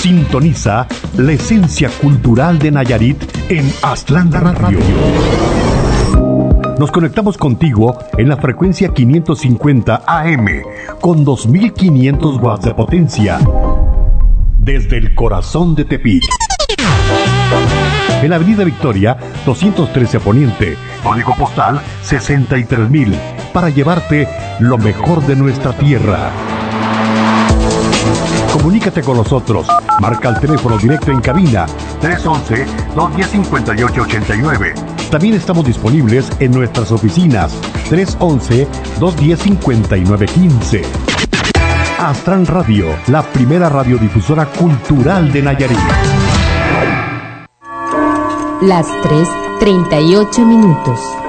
Sintoniza la esencia cultural de Nayarit en Aztlán Radio. Nos conectamos contigo en la frecuencia 550 AM con 2500 watts de potencia desde el corazón de Tepic. En la Avenida Victoria 213 Poniente, código postal 63000, para llevarte lo mejor de nuestra tierra. Comunícate con nosotros. Marca el teléfono directo en cabina 311-210-5889. También estamos disponibles en nuestras oficinas 311-210-5915. Aztlán Radio, la primera radiodifusora cultural de Nayarit. Las 3:38 minutos.